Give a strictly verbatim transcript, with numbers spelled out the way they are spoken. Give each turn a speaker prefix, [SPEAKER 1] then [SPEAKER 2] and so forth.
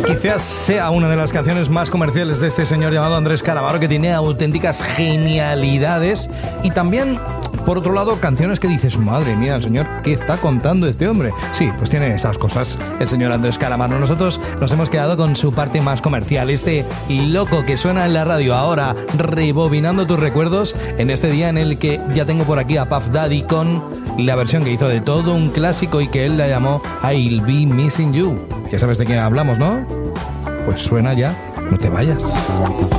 [SPEAKER 1] Quizás sea una de las canciones más comerciales de este señor llamado Andrés Calamaro, que tiene auténticas genialidades y también, por otro lado, canciones que dices, madre mía, el señor, ¿qué está contando este hombre? Sí, pues tiene esas cosas el señor Andrés Calamaro. Nosotros nos hemos quedado con su parte más comercial, este loco que suena en la radio ahora, rebobinando tus recuerdos en este día en el que ya tengo por aquí a Puff Daddy con la versión que hizo de todo un clásico y que él la llamó I'll Be Missing You. Ya sabes de quién hablamos, ¿no? Pues suena ya, no te vayas.